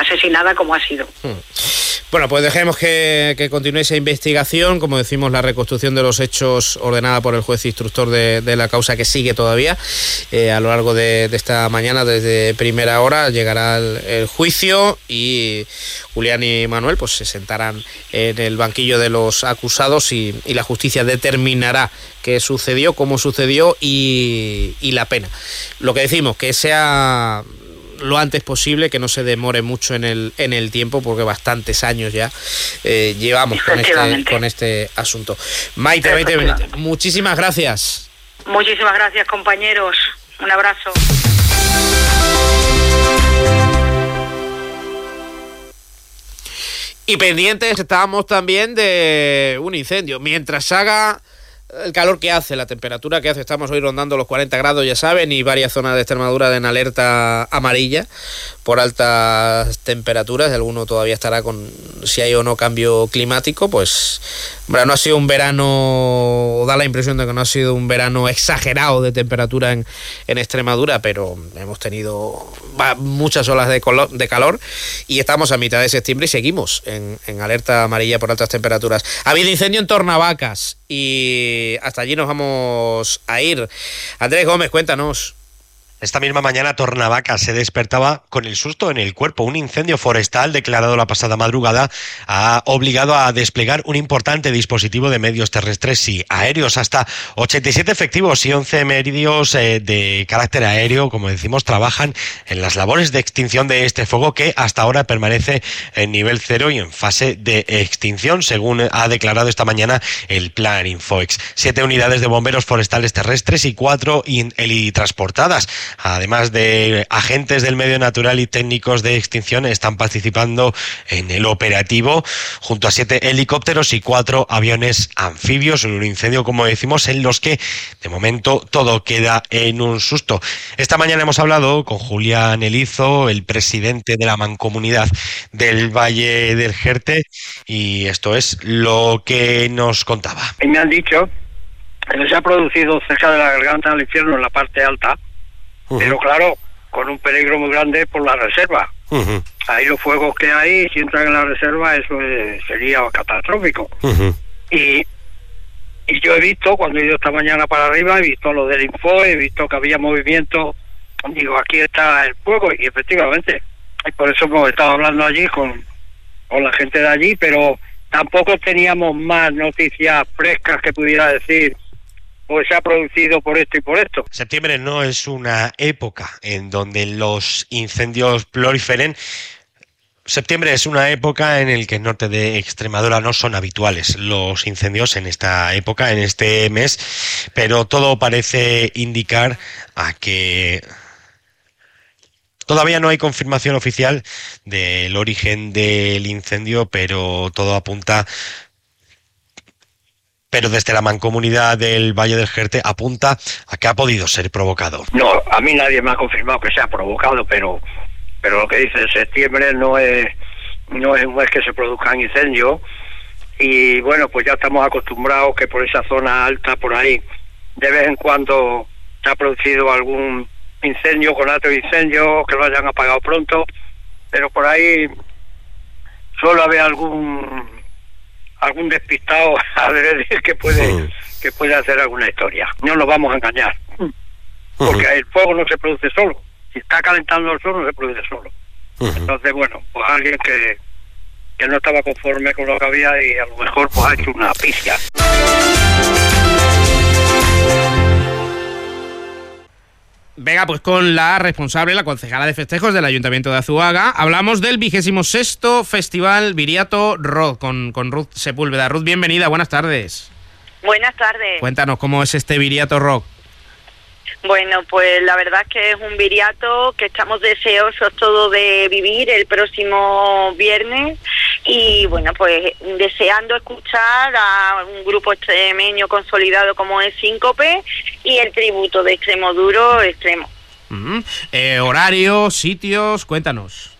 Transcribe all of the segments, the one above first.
asesinada como ha sido. Bueno, pues dejemos que continúe esa investigación, como decimos, la reconstrucción de los hechos ordenada por el juez instructor de la causa, que sigue todavía. A lo largo de esta mañana, desde primera hora, llegará el juicio y Julián y Manuel pues se sentarán en el banquillo de los acusados y la justicia determinará qué sucedió, cómo sucedió y la pena. Lo que decimos, que sea lo antes posible, que no se demore mucho en el tiempo, porque bastantes años ya llevamos con este asunto. Maite, muchísimas gracias. Muchísimas gracias, compañeros. Un abrazo. Y pendientes estábamos también de un incendio. Mientras haga el calor que hace, la temperatura que hace, estamos hoy rondando los 40 grados, ya saben, y varias zonas de Extremadura en alerta amarilla por altas temperaturas. Alguno todavía estará con si hay o no cambio climático. Pues bueno, no ha sido un verano, da la impresión de que no ha sido un verano exagerado de temperatura en Extremadura, pero hemos tenido muchas olas de calor y estamos a mitad de septiembre y seguimos en alerta amarilla por altas temperaturas. Ha habido incendio en Tornavacas y hasta allí nos vamos a ir. Andrés Gómez, cuéntanos. Esta misma mañana Tornavacas se despertaba con el susto en el cuerpo. Un incendio forestal declarado la pasada madrugada ha obligado a desplegar un importante dispositivo de medios terrestres y aéreos. Hasta 87 efectivos y 11 medios de carácter aéreo, como decimos, trabajan en las labores de extinción de este fuego, que hasta ahora permanece en nivel 0 y en fase de extinción, según ha declarado esta mañana el Plan Infoex. 7 unidades de bomberos forestales terrestres y 4 helitransportadas, además de agentes del medio natural y técnicos de extinción, están participando en el operativo junto a 7 helicópteros y 4 aviones anfibios. Un incendio, como decimos, en los que de momento todo queda en un susto. Esta mañana hemos hablado con Julián Elizo, el presidente de la Mancomunidad del Valle del Jerte, y esto es lo que nos contaba. Y me han dicho que se ha producido cerca de la Garganta del Infierno, en la parte alta, pero claro, con un peligro muy grande por la reserva. Ahí los fuegos que hay, si entran en la reserva, eso sería catastrófico. Y yo he visto, cuando he ido esta mañana para arriba, he visto lo del Info, he visto que había movimiento. Digo, aquí está el fuego, y efectivamente, y por eso hemos estado hablando allí con la gente de allí, pero tampoco teníamos más noticias frescas que pudiera decir pues se ha producido por esto y por esto. Septiembre no es una época en donde los incendios proliferen. Septiembre es una época en la que en el norte de Extremadura no son habituales los incendios en esta época, en este mes, pero todo parece indicar a que todavía no hay confirmación oficial del origen del incendio, pero todo apunta. Pero desde la Mancomunidad del Valle del Jerte apunta a que ha podido ser provocado. No, a mí nadie me ha confirmado que sea provocado, pero lo que dice septiembre no es un mes que se produzcan incendios, y bueno, pues ya estamos acostumbrados que por esa zona alta, por ahí, de vez en cuando se ha producido algún incendio, con otro incendio, que lo hayan apagado pronto, pero por ahí solo había algún despistado que puede hacer alguna historia. No nos vamos a engañar, porque el fuego no se produce solo. Si está calentando el sol, no se produce solo. Entonces, bueno, pues alguien que no estaba conforme con lo que había, y a lo mejor pues ha hecho una pifia. Venga, pues con la responsable, la concejala de festejos del Ayuntamiento de Azuaga, hablamos del 26º Festival Viriato Rock con Ruth Sepúlveda. Ruth, bienvenida, buenas tardes. Buenas tardes. Cuéntanos, ¿cómo es este Viriato Rock? Bueno, pues la verdad es que es un viriato que estamos deseosos todos de vivir el próximo viernes, y bueno, pues deseando escuchar a un grupo extremeño consolidado como es Síncope y el tributo de Extremoduro Extremo. Horarios, sitios, cuéntanos.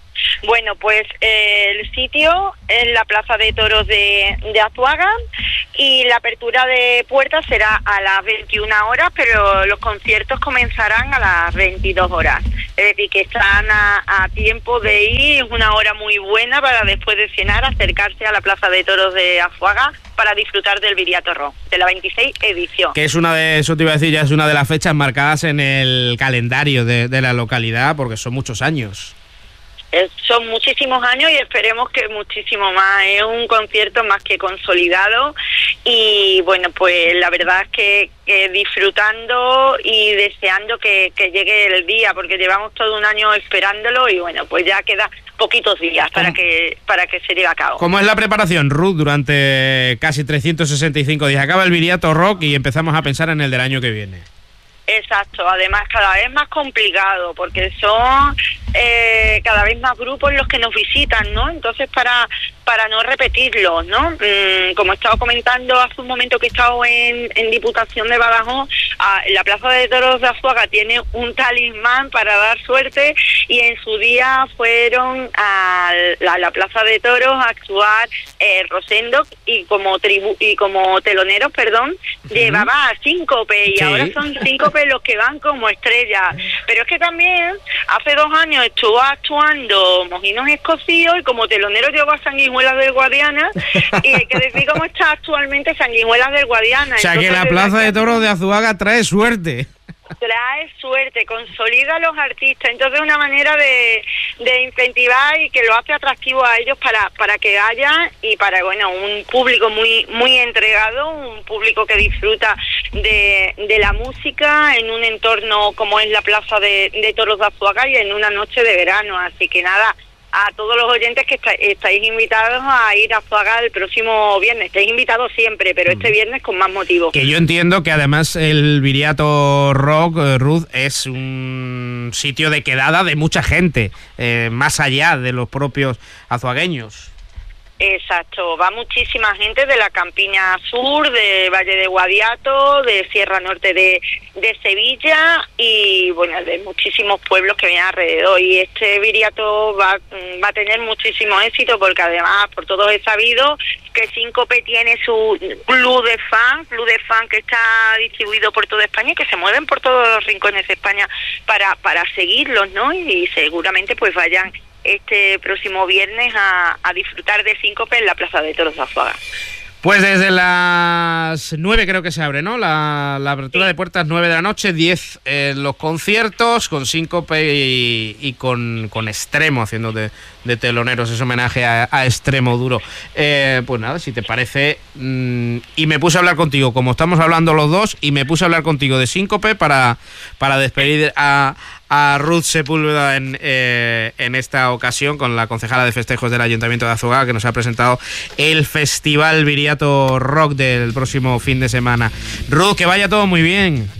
Bueno, pues el sitio es la Plaza de Toros de Azuaga, y la apertura de puertas será a las 21 horas, pero los conciertos comenzarán a las 22 horas. Es decir, que están a tiempo de ir, es una hora muy buena para después de cenar acercarse a la Plaza de Toros de Azuaga para disfrutar del Viriato Rock, de la 26 edición. Que es eso te iba a decir, ya es una de las fechas marcadas en el calendario de la localidad, porque son muchos años. Son muchísimos años y esperemos que muchísimo más. Es un concierto más que consolidado y bueno, pues la verdad es que disfrutando y deseando que llegue el día, porque llevamos todo un año esperándolo y bueno, pues ya queda poquitos días para que se lleve a cabo. ¿Cómo es la preparación, Ruth, durante casi 365 días? Acaba el Viriato Rock y empezamos a pensar en el del año que viene. Exacto, además cada vez más complicado porque son cada vez más grupos los que nos visitan, ¿no? Entonces para no repetirlos, ¿no? Como he estado comentando hace un momento que he estado en Diputación de Badajoz, la Plaza de Toros de Azuaga tiene un talismán para dar suerte y en su día fueron a la Plaza de Toros a actuar Rosendo y como teloneros, llevaba a Síncope y sí. Ahora son Síncope los que van como estrellas, pero es que también hace 2 años estuvo actuando Mojinos Escocíos y como telonero llevó a Sanguijuelas del Guadiana y hay que decir cómo está actualmente Sanguijuelas del Guadiana. O sea, entonces, que la Plaza de Toros de Azuaga trae suerte. Trae suerte, consolida a los artistas, entonces es una manera de incentivar y que lo hace atractivo a ellos para que haya y para un público muy entregado, un público que disfruta de la música en un entorno como es la Plaza de Toros de Azuaga y en una noche de verano, así que nada, a todos los oyentes que estáis invitados a ir a Azuaga el próximo viernes. Estáis invitados siempre, pero este viernes con más motivo. Que yo entiendo que además el Viriato Rock, Ruth, es un sitio de quedada de mucha gente, más allá de los propios azuagueños. Exacto, va muchísima gente de la Campiña Sur, de Valle de Guadiato, de Sierra Norte de Sevilla y bueno, de muchísimos pueblos que vienen alrededor, y este Viriato va a tener muchísimo éxito porque además por todos he sabido que Síncope tiene su club de fan que está distribuido por toda España y que se mueven por todos los rincones de España para seguirlos, ¿no? Y seguramente pues vayan este próximo viernes a disfrutar de Síncope en la Plaza de Toros de Azuaga. Pues desde las 9 creo que se abre, ¿no? La apertura de puertas 9 de la noche, 10 los conciertos, con Síncope y con Extremo haciendo de teloneros, ese homenaje a Extremo Duro. Pues nada, si te parece, y me puse a hablar contigo, como estamos hablando los dos, y me puse a hablar contigo de Síncope para despedir a Ruth Sepúlveda en esta ocasión con la concejala de festejos del Ayuntamiento de Azuaga, que nos ha presentado el Festival Viriato Rock del próximo fin de semana. Ruth, que vaya todo muy bien.